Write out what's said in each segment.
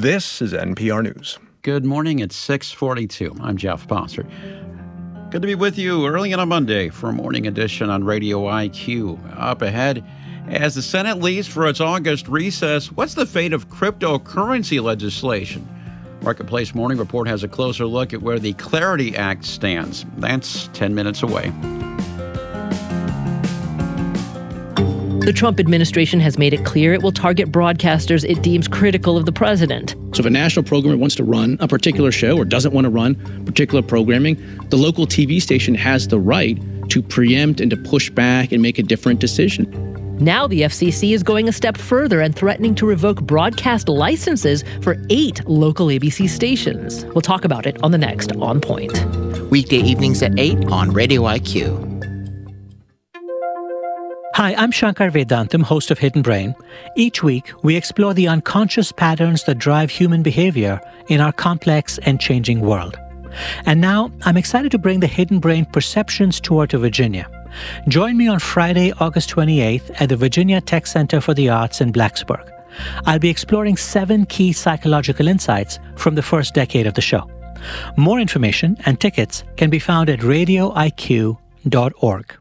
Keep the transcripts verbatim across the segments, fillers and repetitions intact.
This is N P R News. Good morning. It's six forty-two. I'm Jeff Bossert. Good to be with you early on a Monday for a morning edition on Radio I Q. Up ahead, as the Senate leaves for its August recess, what's the fate of cryptocurrency legislation? Marketplace Morning Report has a closer look at where the Clarity Act stands. That's ten minutes away. The Trump administration has made it clear it will target broadcasters it deems critical of the president. So if a national programmer wants to run a particular show or doesn't want to run particular programming, the local T V station has the right to preempt and to push back and make a different decision. Now the F C C is going a step further and threatening to revoke broadcast licenses for eight local A B C stations. We'll talk about it on the next On Point. Weekday evenings at eight on Radio I Q. Hi, I'm Shankar Vedantam, host of Hidden Brain. Each week, we explore the unconscious patterns that drive human behavior in our complex and changing world. And now, I'm excited to bring the Hidden Brain Perceptions Tour to Virginia. Join me on Friday, August twenty-eighth at the Virginia Tech Center for the Arts in Blacksburg. I'll be exploring seven key psychological insights from the first decade of the show. More information and tickets can be found at radio I Q dot org.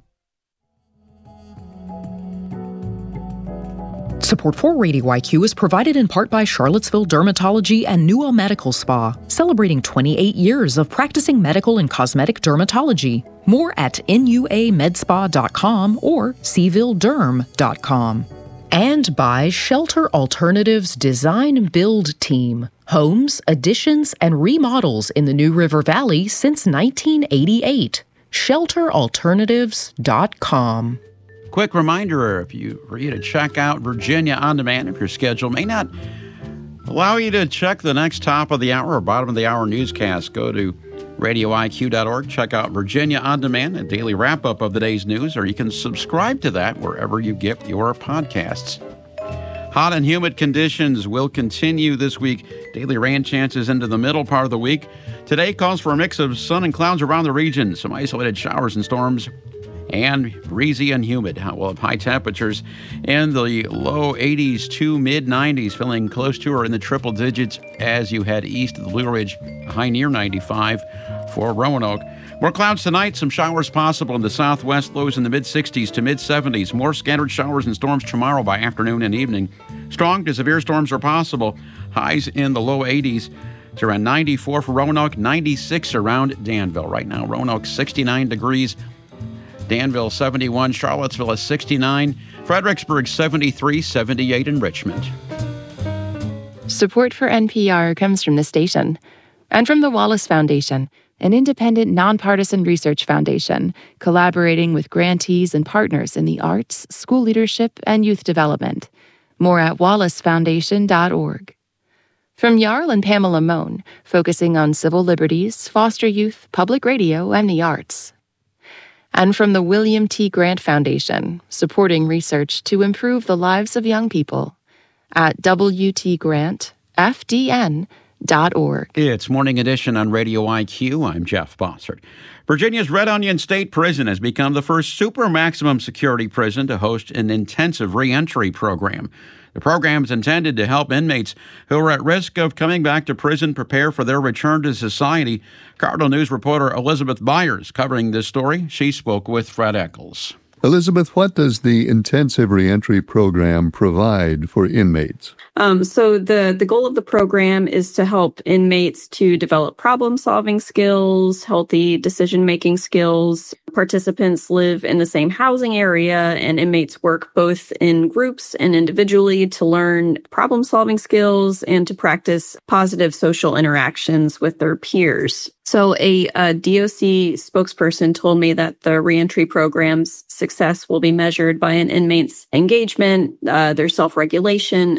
Support for Radio I Q is provided in part by Charlottesville Dermatology and Newell Medical Spa, celebrating twenty-eight years of practicing medical and cosmetic dermatology. More at N U A med spa dot com or seville derm dot com. And by Shelter Alternatives Design and Build Team. Homes, additions, and remodels in the New River Valley since nineteen eighty-eight. shelter alternatives dot com. Quick reminder, if you for you to check out Virginia On Demand, if your schedule may not allow you to check the next top of the hour or bottom of the hour newscast, go to radio I Q dot org, check out Virginia On Demand, a daily wrap-up of the day's news, or you can subscribe to that wherever you get your podcasts. Hot and humid conditions will continue this week. Daily rain chances into the middle part of the week. Today calls for a mix of sun and clouds around the region, some isolated showers and storms, and breezy and humid. We'll have high temperatures in the low eighties to mid nineties, feeling close to or in the triple digits as you head east of the Blue Ridge, high near ninety-five for Roanoke. More clouds tonight, some showers possible in the southwest, lows in the mid sixties to mid seventies. More scattered showers and storms tomorrow by afternoon and evening. Strong to severe storms are possible, highs in the low eighties. It's around ninety-four for Roanoke, ninety-six around Danville. Right now, Roanoke sixty-nine degrees. Danville seventy-one, Charlottesville is sixty-nine, Fredericksburg seventy-three, seventy-eight in Richmond. Support for N P R comes from the station and from the Wallace Foundation, an independent, nonpartisan research foundation collaborating with grantees and partners in the arts, school leadership, and youth development. More at wallace foundation dot org. From Jarl and Pamela Mohn, focusing on civil liberties, foster youth, public radio, and the arts. And from the William T. Grant Foundation, supporting research to improve the lives of young people at w t grant f d n dot org. It's Morning Edition on Radio I Q. I'm Jeff Bossert. Virginia's Red Onion State Prison has become the first super maximum security prison to host an intensive reentry program. The program is intended to help inmates who are at risk of coming back to prison prepare for their return to society. Cardinal News reporter Elizabeth Byers covering this story. She spoke with Fred Eccles. Elizabeth, what does the intensive reentry program provide for inmates? Um, so the, the goal of the program is to help inmates to develop problem-solving skills, healthy decision-making skills. Participants live in the same housing area, and inmates work both in groups and individually to learn problem-solving skills and to practice positive social interactions with their peers. So a, a D O C spokesperson told me that the reentry program's success will be measured by an inmate's engagement, uh, their self-regulation,